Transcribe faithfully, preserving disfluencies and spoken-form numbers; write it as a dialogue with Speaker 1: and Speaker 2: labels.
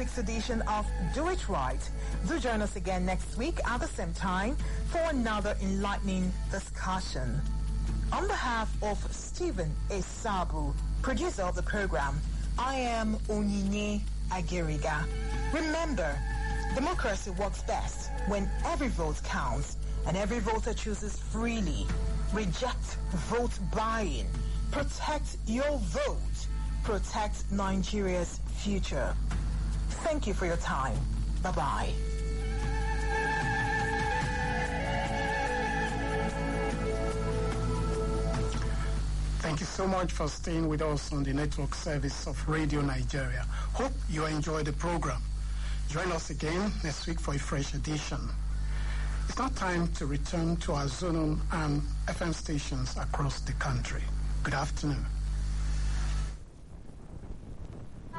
Speaker 1: week's edition of Do It Right. Do join us again next week at the same time for another enlightening discussion. On behalf of Stephen Esabu, producer of the program, I am Onyinye Agiriga. Remember, democracy works best when every vote counts and every voter chooses freely. Reject vote buying. Protect your vote. Protect Nigeria's future. Thank you for your time. Bye-bye.
Speaker 2: Thank you so much for staying with us on the network service of Radio Nigeria. Hope you enjoyed the program. Join us again next week for a fresh edition. It's now time to return to our Zonal and F M stations across the country. Good afternoon.